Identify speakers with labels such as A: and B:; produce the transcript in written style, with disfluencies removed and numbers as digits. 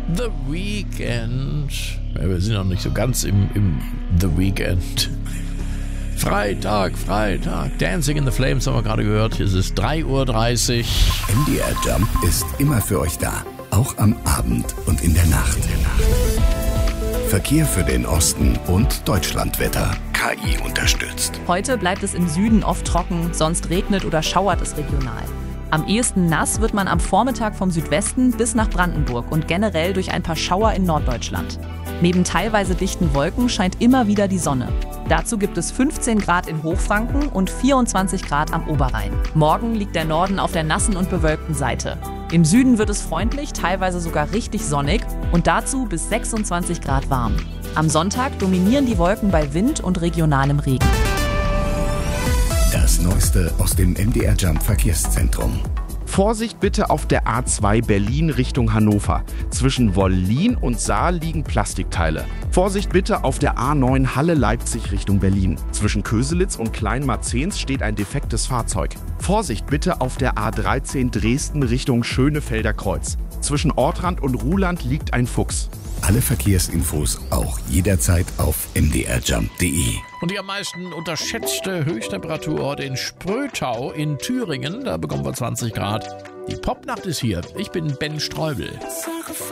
A: The Weekend. Ja, wir sind noch nicht so ganz im The Weekend. Freitag. Dancing in the Flames haben wir gerade gehört. Hier ist es 3:30 Uhr.
B: MDR Jump ist immer für euch da. Auch am Abend und in der Nacht. Verkehr für den Osten und Deutschlandwetter. KI unterstützt.
C: Heute bleibt es im Süden oft trocken, sonst regnet oder schauert es regional. Am ehesten nass wird man am Vormittag vom Südwesten bis nach Brandenburg und generell durch ein paar Schauer in Norddeutschland. Neben teilweise dichten Wolken scheint immer wieder die Sonne. Dazu gibt es 15 Grad in Hochfranken und 24 Grad am Oberrhein. Morgen liegt der Norden auf der nassen und bewölkten Seite. Im Süden wird es freundlich, teilweise sogar richtig sonnig und dazu bis 26 Grad warm. Am Sonntag dominieren die Wolken bei Wind und regionalem Regen.
B: Das Neueste aus dem MDR Jump Verkehrszentrum.
D: Vorsicht bitte auf der A2 Berlin Richtung Hannover. Zwischen Wollin und Saal liegen Plastikteile. Vorsicht bitte auf der A9 Halle Leipzig Richtung Berlin. Zwischen Köselitz und Kleinmarzens steht ein defektes Fahrzeug. Vorsicht bitte auf der A13 Dresden Richtung Schönefelder Kreuz. Zwischen Ortrand und Ruhland liegt ein Fuchs.
B: Alle Verkehrsinfos auch jederzeit auf mdrjump.de.
A: Und die am meisten unterschätzte Höchsttemperatur heute in Sprötau in Thüringen. Da bekommen wir 20 Grad. Die Popnacht ist hier. Ich bin Ben Streubel.